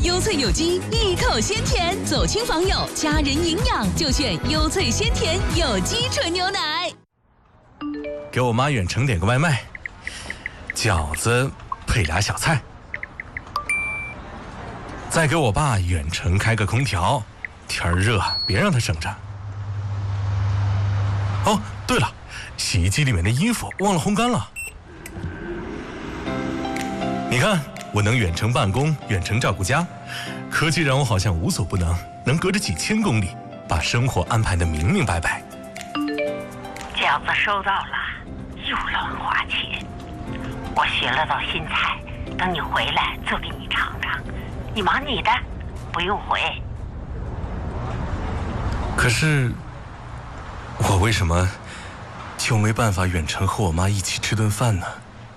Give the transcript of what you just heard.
优萃有机，一口鲜甜，走亲访友，家人营养就选优萃鲜甜有机纯牛奶。 给我妈远程点个外卖，饺子配俩小菜。再给我爸远程开个空调，天儿热，别让他省着。哦，对了，洗衣机里面的衣服忘了烘干了。你看，我能远程办公，远程照顾家，科技让我好像无所不能，能隔着几千公里把生活安排得明明白白。 饺子收到了，又乱花钱。我学了道新菜，等你回来做给你尝尝。你忙你的，不用回。 可是，我为什么就没办法远程和我妈一起吃顿饭呢？